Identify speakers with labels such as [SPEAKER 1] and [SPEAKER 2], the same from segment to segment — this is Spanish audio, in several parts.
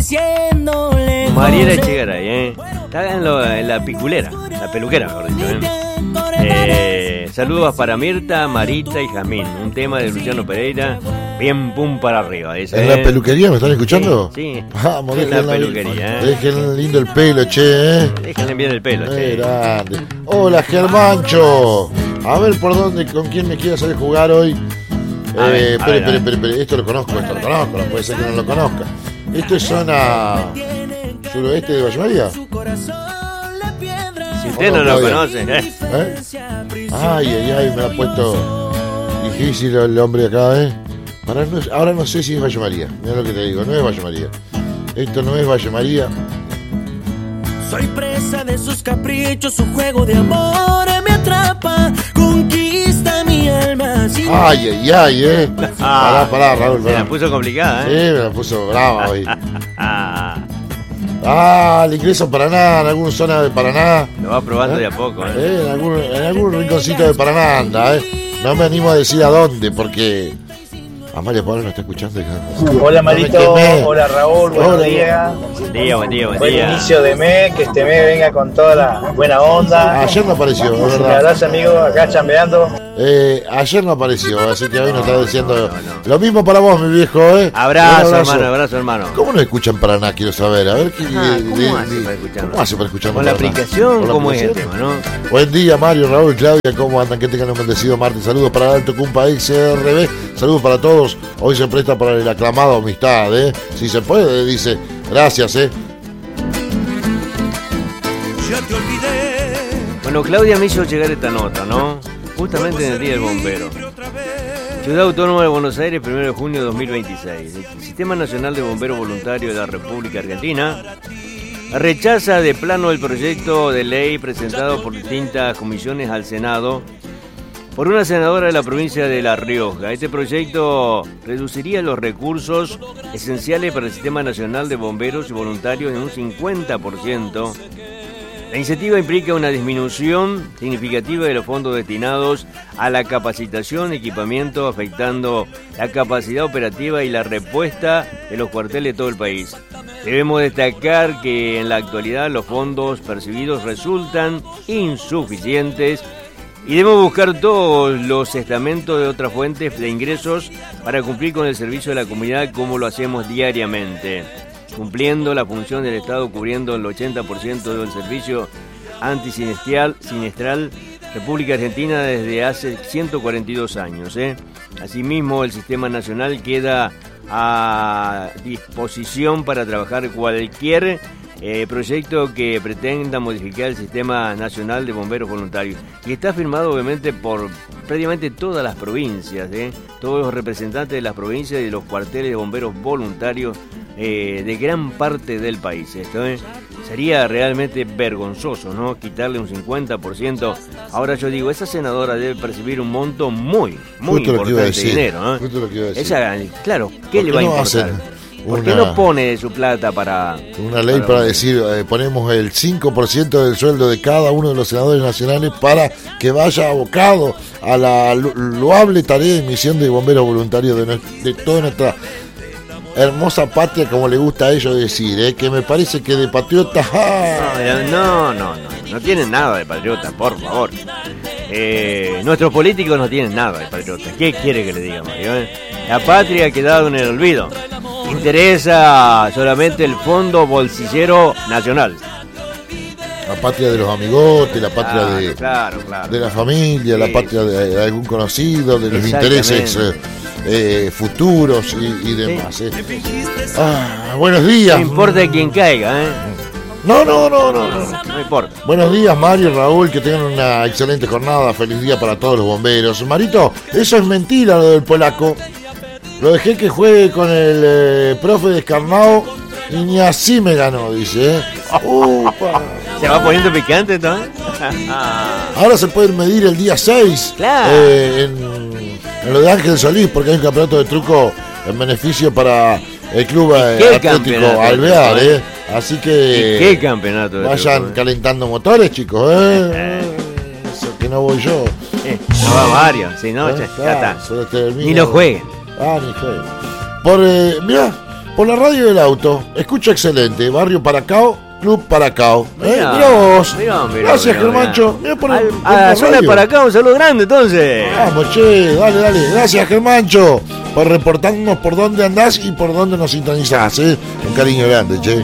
[SPEAKER 1] diciéndole.
[SPEAKER 2] Mariela Echegaray, está en la piculera, la peluquera, mejor dicho, saludos para Mirta, Marita y Jamín. Un tema de Luciano Pereira, bien pum para arriba. Ese,
[SPEAKER 3] ¿En la peluquería me están escuchando?
[SPEAKER 2] Sí.
[SPEAKER 3] Vamos,
[SPEAKER 2] en la peluquería.
[SPEAKER 3] Dejen lindo el pelo, che,
[SPEAKER 2] Déjenle bien el pelo, che.
[SPEAKER 3] Grande. Hola, Germancho. A ver por dónde, con quién me quieres salir jugar hoy. Espere, esto lo conozco, no puede ser que no lo conozca. Esto es zona suroeste de Valle María.
[SPEAKER 2] Si usted no lo conoce,
[SPEAKER 3] Ay, me ha puesto difícil el hombre acá, Ahora no sé si es Valle María. Mira lo que te digo, no es Valle María. Esto no es Valle María.
[SPEAKER 1] Soy presa de sus caprichos, su juego de amor me atrapa, conquista mi alma.
[SPEAKER 3] Ay, Pará, Raúl.
[SPEAKER 2] Se la puso complicada,
[SPEAKER 3] Sí, me la puso brava hoy. El ingreso a Paraná, en alguna zona de Paraná.
[SPEAKER 2] Lo va probando de a poco,
[SPEAKER 3] En algún rinconcito de Paraná anda, No me animo a decir a dónde, porque Amalia Pablo no está escuchando.
[SPEAKER 4] Hola Marito, hola Raúl, buenos días.
[SPEAKER 2] Buen día.
[SPEAKER 4] Buen inicio de mes, que este mes venga con toda la buena onda.
[SPEAKER 3] Ayer no apareció,
[SPEAKER 4] Un
[SPEAKER 3] ¿verdad?
[SPEAKER 4] abrazo amigo, acá chambeando.
[SPEAKER 3] Ayer no apareció, así que hoy nos está diciendo lo mismo para vos, mi viejo,
[SPEAKER 2] Abrazo, hermano.
[SPEAKER 3] ¿Cómo no escuchan Paraná? Quiero saber, a ver
[SPEAKER 2] ¿Cómo hace para escucharnos? Con la
[SPEAKER 3] Paraná?
[SPEAKER 2] aplicación, ¿cómo es el tema, no?
[SPEAKER 3] Buen día, Mario, Raúl, Claudia, ¿cómo andan? Que tengan un bendecido martes. Saludos para Alto Cumpa XRB, saludos para todos. Hoy se presta para el aclamado amistad, Si se puede, dice. Gracias,
[SPEAKER 1] Ya te olvidé.
[SPEAKER 2] Bueno, Claudia me hizo llegar esta nota, ¿no? Justamente en el Día del Bombero. Ciudad Autónoma de Buenos Aires, 1 de junio de 2026. El Sistema Nacional de Bomberos Voluntarios de la República Argentina rechaza de plano el proyecto de ley presentado por distintas comisiones al Senado por una senadora de la provincia de La Rioja. Este proyecto reduciría los recursos esenciales para el Sistema Nacional de Bomberos y Voluntarios en un 50%. La iniciativa implica una disminución significativa de los fondos destinados a la capacitación y equipamiento, afectando la capacidad operativa y la respuesta de los cuarteles de todo el país. Debemos destacar que en la actualidad los fondos percibidos resultan insuficientes y debemos buscar todos los estamentos de otras fuentes de ingresos para cumplir con el servicio de la comunidad como lo hacemos diariamente, cumpliendo la función del Estado, cubriendo el 80% del servicio antisinestral República Argentina desde hace 142 años. Asimismo, el Sistema Nacional queda a disposición para trabajar cualquier proyecto que pretenda modificar el Sistema Nacional de Bomberos Voluntarios. Y está firmado obviamente por prácticamente todas las provincias, todos los representantes de las provincias y de los cuarteles de bomberos voluntarios de gran parte del país. Esto sería realmente vergonzoso, ¿no? Quitarle un 50%. Ahora yo digo, esa senadora debe percibir un monto muy importante de dinero, ¿no? Claro, ¿qué le va a importar? ¿Por qué no pone su plata para
[SPEAKER 3] una ley para decir, ponemos el 5% del sueldo de cada uno de los senadores nacionales para que vaya abocado a la loable tarea de misión de bomberos voluntarios de toda nuestra hermosa patria, como le gusta a ellos decir, que me parece que de patriotas...
[SPEAKER 2] No tienen nada de patriotas, por favor. Nuestros políticos no tienen nada de patriotas. ¿Qué quiere que le diga, Mario? La patria ha quedado en el olvido. Interesa solamente el fondo bolsillero nacional.
[SPEAKER 3] La patria de los amigotes, la patria de la familia, la patria de algún conocido, de los intereses futuros y demás. Buenos días.
[SPEAKER 2] No importa quién caiga,
[SPEAKER 3] No
[SPEAKER 2] importa.
[SPEAKER 3] Buenos días, Mario y Raúl, que tengan una excelente jornada. Feliz día para todos los bomberos. Marito, eso es mentira lo del polaco. Lo dejé que juegue con el profe descarnado y ni así me ganó, dice.
[SPEAKER 2] ¿Se va poniendo picante entonces?
[SPEAKER 3] Ahora se puede medir el día 6.
[SPEAKER 2] Claro.
[SPEAKER 3] En lo de Ángel Solís, porque hay un campeonato de truco en beneficio para el Club Atlético Alvear, Así que...
[SPEAKER 2] ¿Y qué campeonato de
[SPEAKER 3] vayan
[SPEAKER 2] truco,
[SPEAKER 3] calentando motores, chicos, Eso que no voy yo.
[SPEAKER 2] No va Mario, si no, ya está. Ni lo jueguen.
[SPEAKER 3] Ni jueguen. Mirá, por la radio del auto. Escucha excelente. Barrio Paracao, Club Paracao.
[SPEAKER 2] Mirá,
[SPEAKER 3] Mirá vos.
[SPEAKER 2] mirá,
[SPEAKER 3] Gracias, Germancho. Mirá por
[SPEAKER 2] a la zona de Paracao, un saludo grande, entonces.
[SPEAKER 3] Vamos, che, dale. Gracias, Germancho, por reportarnos por dónde andás y por dónde nos sintonizás, Un cariño grande, che.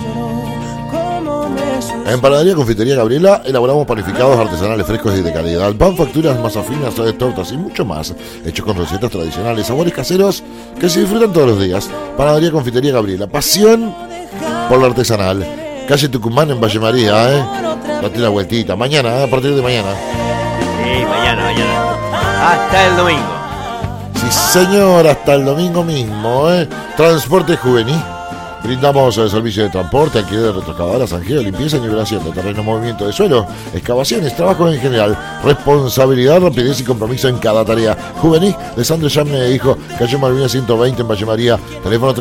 [SPEAKER 3] En Panadería Confitería Gabriela elaboramos panificados artesanales frescos y de calidad, pan, facturas, masa finas, tortas y mucho más, hechos con recetas tradicionales, sabores caseros que se disfrutan todos los días. Panadería Confitería Gabriela, pasión por lo artesanal. Calle Tucumán en Valle María, Date la vueltita, mañana, a partir de mañana.
[SPEAKER 2] Sí, mañana. Hasta el domingo.
[SPEAKER 3] Sí, señor, hasta el domingo mismo, Transporte Juvenil. Brindamos el servicio de transporte, alquiler de retroexcavadoras, zanjeo, limpieza y nivelación de terreno, movimiento de suelo, excavaciones, trabajos en general, responsabilidad, rapidez y compromiso en cada tarea. Juvenil de Sandro Yamne e Hijo, calle Malvinas 120 en Valle María, teléfono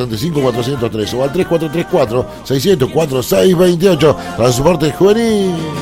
[SPEAKER 3] 3434-465-403 o al 3434-604-628. Transporte Juvenil.